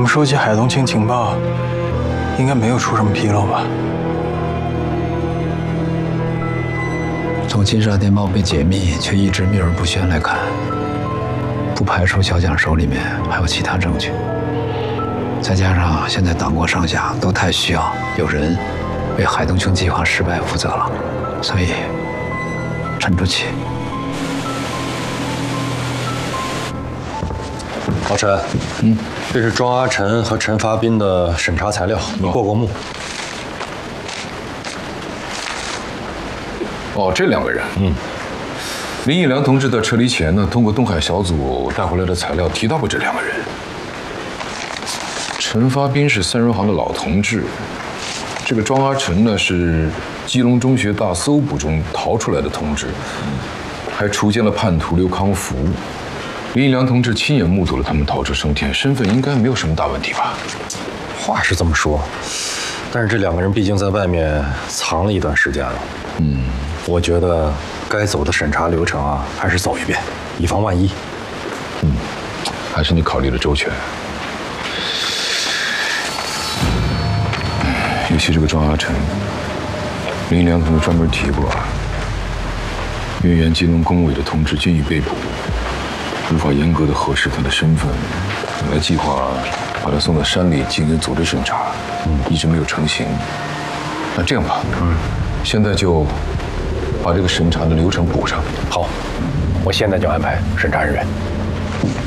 收集海东青情报，应该没有出什么纰漏吧？ 从金沙电报被解密却一直秘而不宣来看，不排除小蒋手里面还有其他证据。再加上现在党国上下都太需要有人为海东青计划失败负责了，所以沉住气。 老陈，这是庄阿晨和陈发斌的审查材料，你过目。 哦，这两个人，林义良同志在撤离前呢，通过东海小组带回来的材料提到过这两个人。陈发斌是三人行的老同志，这个庄阿晨呢是基隆中学大搜捕中逃出来的同志，还雏见了叛徒刘康福。林义良同志亲眼目睹了他们逃出升天，身份应该没有什么大问题吧？ 话是这么说，但是这两个人毕竟在外面藏了一段时间了。我觉得该走的审查流程啊，还是走一遍，以防万一。 还是你考虑的周全。尤其这个庄阿晨，林义良同志专门提过，因为原基隆工委的同志均已被捕，无法严格的核实他的身份，本来计划把他送到山里进行组织审查，一直没有成型。那这样吧，现在就把这个审查的流程补上。 好，我现在就安排审查人员。